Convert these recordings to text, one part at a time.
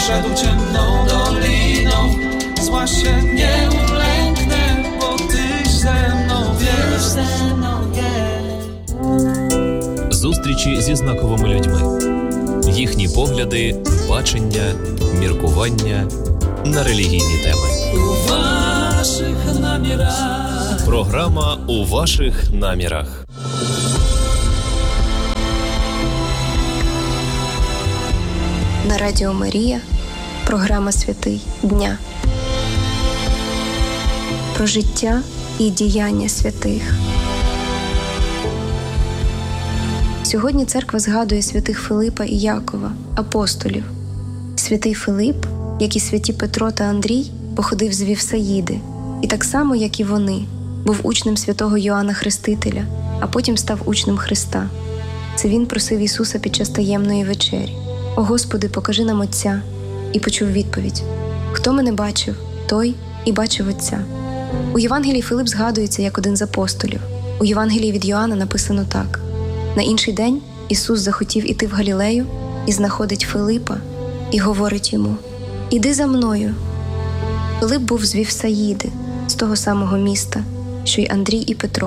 szedł ciemną doliną, zła się nie ulęknę, bo Tyś ze mną wiesz. Зустрічі зі знаковими людьми. Їхні погляди, бачення, міркування на релігійні теми. У ваших намірах. Програма «У ваших намірах». На Радіо Марія програма «Святий дня». Про життя і діяння святих. Сьогодні церква згадує святих Филипа і Якова, апостолів. Святий Филип, як і святі Петро та Андрій, походив з Вівсаїди, і так само, як і вони, був учнем святого Йоанна Хрестителя, а потім став учнем Христа. Це він просив Ісуса під час таємної вечері: «О Господи, покажи нам Отця!» І почув відповідь: «Хто мене бачив, той і бачив Отця». У Євангелії Филип згадується як один з апостолів. У Євангелії від Йоанна написано так: «На інший день Ісус захотів іти в Галілею і знаходить Филипа і говорить йому: «Іди за мною». Филип був з Вівсаїди, з того самого міста, що й Андрій і Петро.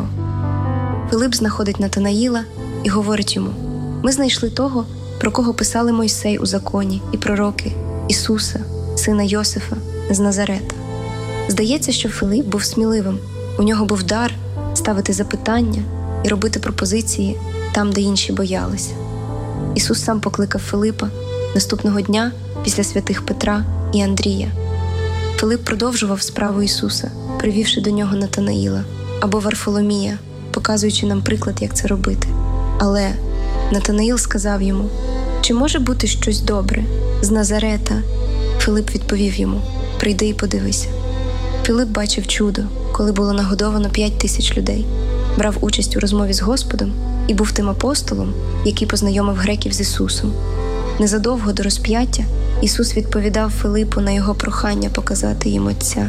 Филип знаходить Натанаїла і говорить йому: «Ми знайшли того, про кого писали Мойсей у законі і пророки, Ісуса, сина Йосифа з Назарета». Здається, що Филип був сміливим. У нього був дар ставити запитання і робити пропозиції там, де інші боялися. Ісус сам покликав Филипа наступного дня після святих Петра і Андрія. Филип продовжував справу Ісуса, привівши до нього Натанаїла або Варфоломія, показуючи нам приклад, як це робити. Але Натанаїл сказав йому: «Чи може бути щось добре з Назарета?» Филип відповів йому: «Прийди і подивися». Филип бачив чудо, коли було нагодовано 5000 людей, брав участь у розмові з Господом і був тим апостолом, який познайомив греків з Ісусом. Незадовго до розп'яття Ісус відповідав Филипу на його прохання показати їм Отця.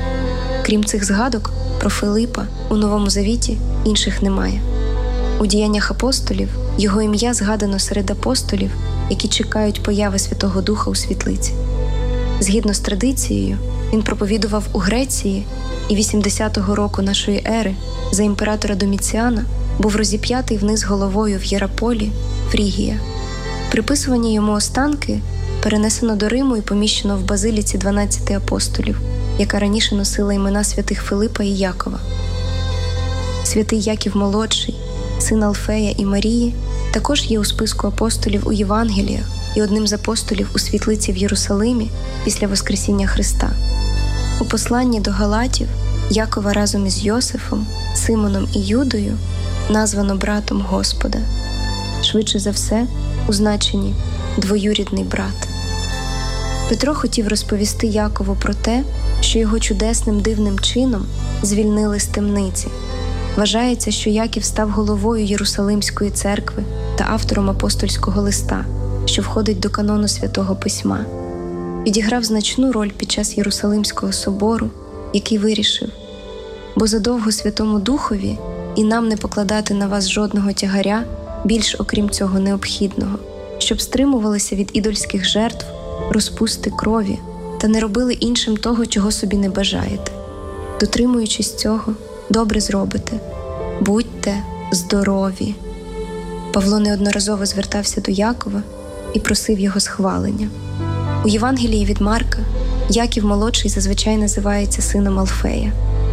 Крім цих згадок про Филипа у Новому Завіті інших немає. У діяннях апостолів його ім'я згадано серед апостолів, які чекають появи Святого Духа у світлиці. Згідно з традицією, він проповідував у Греції і 80-го року нашої ери за імператора Доміціана був розіп'ятий вниз головою в Єраполі, Фрігія. Приписувані йому останки перенесено до Риму і поміщено в базиліці 12 апостолів, яка раніше носила імена святих Филипа і Якова. Святий Яків Молодший, син Алфея і Марії, також є у списку апостолів у Євангеліях і одним з апостолів у світлиці в Єрусалимі після Воскресіння Христа. У посланні до Галатів Якова разом із Йосифом, Симоном і Юдою названо братом Господа. Швидше за все, у значенні «двоюрідний брат». Петро хотів розповісти Якову про те, що його чудесним дивним чином звільнили з темниці. Вважається, що Яків став головою Єрусалимської церкви та автором апостольського листа, що входить до канону Святого Письма. Відіграв значну роль під час Єрусалимського собору, який вирішив: «Бо задовго Святому Духові і нам не покладати на вас жодного тягаря, більш окрім цього необхідного, щоб стримувалися від ідольських жертв, розпусти крові та не робили іншим того, чого собі не бажаєте. Дотримуючись цього, добре зробите. Будьте здорові». Павло неодноразово звертався до Якова і просив його схвалення. У Євангелії від Марка Яків Молодший зазвичай називається сином Алфея.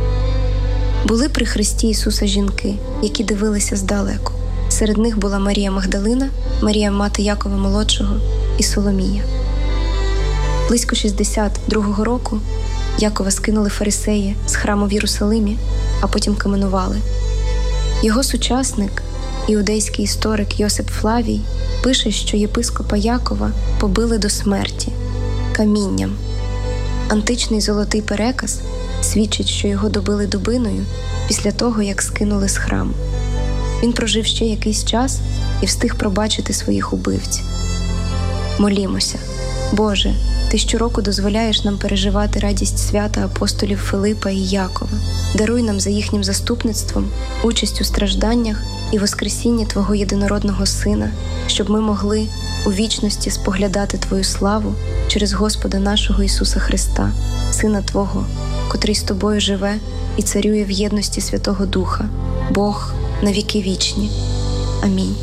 Були при хресті Ісуса жінки, які дивилися здалеку. Серед них була Марія Магдалина, Марія мати Якова Молодшого і Соломія. Близько 62-го року Якова скинули фарисеї з храму в Єрусалимі, а потім каменували. Його сучасник, іудейський історик Йосип Флавій, пише, що єпископа Якова побили до смерті камінням. Античний золотий переказ свідчить, що його добили дубиною після того, як скинули з храму. Він прожив ще якийсь час і встиг пробачити своїх убивців. Молімося. Боже, Ти щороку дозволяєш нам переживати радість свята апостолів Филипа і Якова. Даруй нам за їхнім заступництвом участь у стражданнях і воскресінні Твого єдинородного Сина, щоб ми могли у вічності споглядати Твою славу через Господа нашого Ісуса Христа, Сина Твого, котрий з Тобою живе і царює в єдності Святого Духа, Бог на віки вічні. Амінь.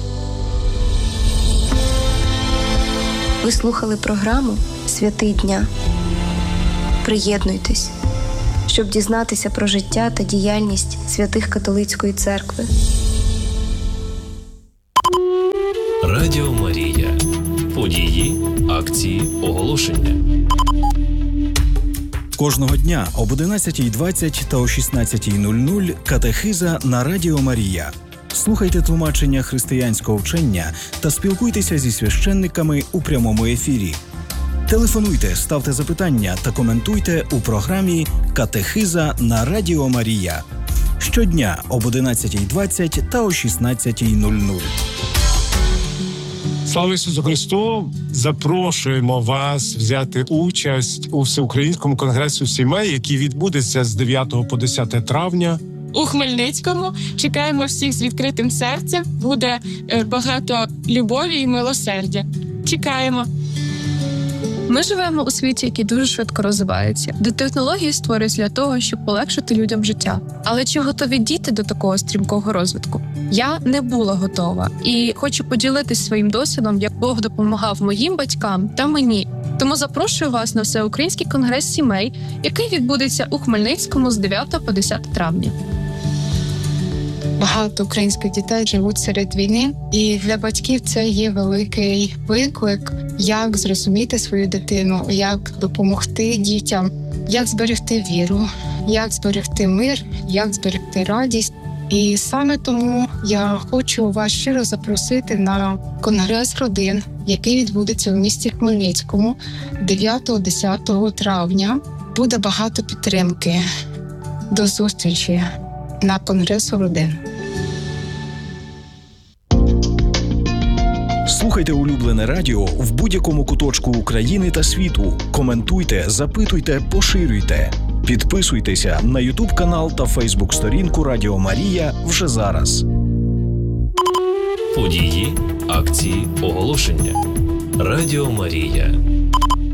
Ви слухали програму «Святий дня». Приєднуйтесь, щоб дізнатися про життя та діяльність святих католицької церкви. Радіо Марія. Події, акції, оголошення. Кожного дня об 11:20 та о 16:00 катехиза на Радіо Марія. Слухайте тлумачення християнського вчення та спілкуйтеся зі священниками у прямому ефірі. Телефонуйте, ставте запитання та коментуйте у програмі «Катехиза на Радіо Марія». Щодня об 11:20 та о 16:00. Слава Ісусу Христу! Запрошуємо вас взяти участь у Всеукраїнському конгресі сімей, який відбудеться з 9 по 10 травня. У Хмельницькому чекаємо всіх з відкритим серцем. Буде багато любові і милосердя. Чекаємо. Ми живемо у світі, який дуже швидко розвивається, де технології створюють для того, щоб полегшити людям життя. Але чи готові діти до такого стрімкого розвитку? Я не була готова і хочу поділитись своїм досвідом, як Бог допомагав моїм батькам та мені. Тому запрошую вас на Всеукраїнський конгрес сімей, який відбудеться у Хмельницькому з 9 по 10 травня. Багато українських дітей живуть серед війни, і для батьків це є великий виклик, як зрозуміти свою дитину, як допомогти дітям, як зберегти віру, як зберегти мир, як зберегти радість. І саме тому я хочу вас щиро запросити на конгрес родин, який відбудеться в місті Хмельницькому 9-10 травня. Буде багато підтримки. До зустрічі на конгресу родин. Слухайте улюблене радіо в будь-якому куточку України та світу. Коментуйте, запитуйте, поширюйте. Підписуйтеся на YouTube-канал та Facebook-сторінку Радіо Марія вже зараз. Події, акції, оголошення. Радіо Марія.